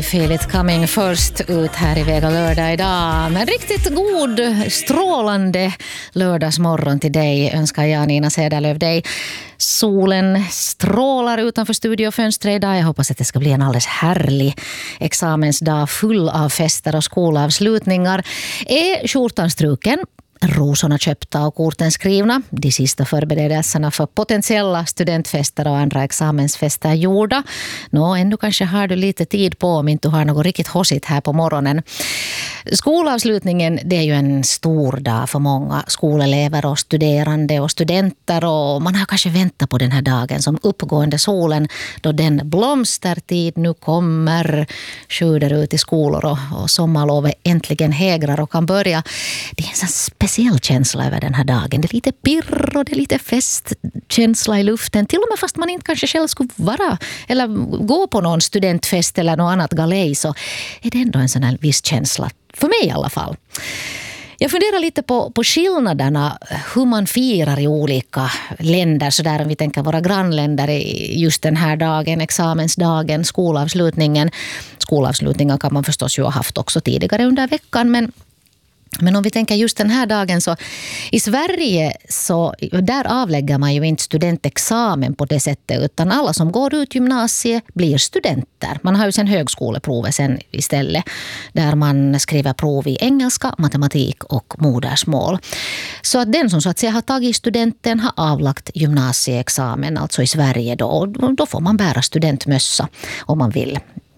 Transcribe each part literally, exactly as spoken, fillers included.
I feel it coming först ut här i Vega lördag idag. Men riktigt god, strålande lördagsmorgon till dig önskar jag, Nina Cederlöf, dig. Solen strålar utanför studiofönstret idag. Jag hoppas att det ska bli en alldeles härlig examensdag full av fester och skolavslutningar. Är skjortan struken? Rosorna köpta och korten skrivna. De sista förberedelserna för potentiella studentfester och andra examensfester gjorda. Nå, ändå kanske har du lite tid på om inte du har något riktigt hossigt här på morgonen. Skolavslutningen, det är ju en stor dag för många skolelever och studerande och studenter. Och man har kanske väntat på den här dagen som uppgående solen då den blomstertid nu kommer, sjuder ut i skolor och, och sommarlovet äntligen hägrar och kan börja. Det är en sån speciell känsla över den här dagen. Det är lite pirr och det är lite festkänsla i luften. Till och med fast man inte kanske själv skulle vara eller gå på någon studentfest eller något annat galej, så är det ändå en sån här viss känsla. För mig i alla fall. Jag funderar lite på, på skillnaderna hur man firar i olika länder. Så där om vi tänker våra grannländer i just den här dagen, examensdagen, skolavslutningen. Skolavslutningar kan man förstås ju ha haft också tidigare under veckan, men Men om vi tänker just den här dagen, så i Sverige så där avlägger man ju inte studentexamen på det sättet, utan alla som går ut gymnasiet blir studenter. Man har ju sen högskoleprovet sen istället, där man skriver prov i engelska, matematik och modersmål. Så att den som så att säga har tagit studenten har avlagt gymnasieexamen, alltså i Sverige då, och då får man bära studentmössa om man vill.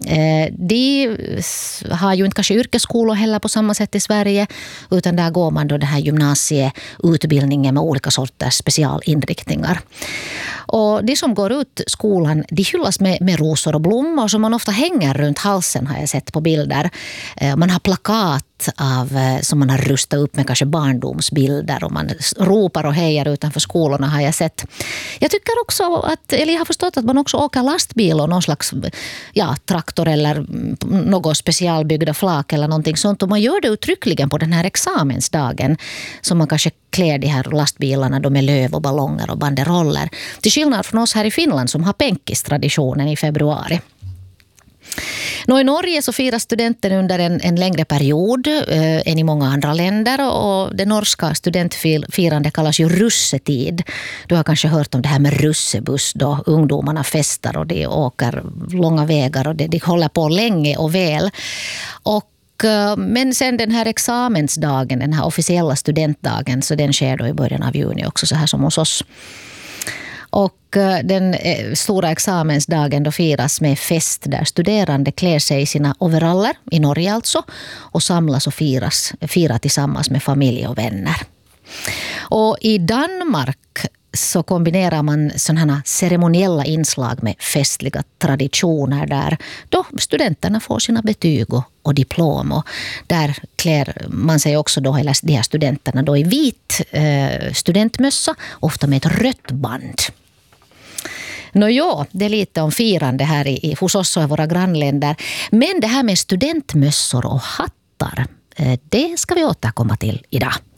De har ju inte kanske yrkesskolor heller på samma sätt i Sverige, utan där går man då den här gymnasieutbildningen med olika sorters specialinriktningar. Och de som går ut skolan, de hyllas med, med rosor och blommor som man ofta hänger runt halsen, har jag sett på bilder. Man har plakat av, som man har rustat upp med kanske barndomsbilder, och man ropar och hejar utanför skolorna, har jag sett. Jag tycker också att, eller jag har förstått att man också åker lastbil och någon slags ja, traktor eller något specialbyggda flak eller någonting sånt, och man gör det uttryckligen på den här examensdagen, som man kanske klär de här lastbilarna då med löv och ballonger och banderoller. Till skillnad från oss här i Finland som har penkistraditionen i februari. Nå, i Norge så firar studenten under en, en längre period eh, än i många andra länder, och det norska studentfirandet kallas ju russetid. Du har kanske hört om det här med russebuss då ungdomarna festar och de åker långa vägar och de, de håller på länge och väl. Och men sen den här examensdagen, den här officiella studentdagen, så den sker då i början av juni också, så här som hos oss. Och den stora examensdagen då firas med fest där studerande klär sig i sina overaller, i Norge alltså, och samlas och firas, firar tillsammans med familj och vänner. Och i Danmark så kombinerar man sådana ceremoniella inslag med festliga traditioner där då studenterna får sina betyg och, och diplom, och där klär man sig också då, eller de här studenterna då, i vit eh, studentmössa, ofta med ett rött band. Nå ja, det är lite om firande här i, i, hos oss och i våra grannländer. Men det här med studentmössor och hattar, eh, det ska vi återkomma till idag.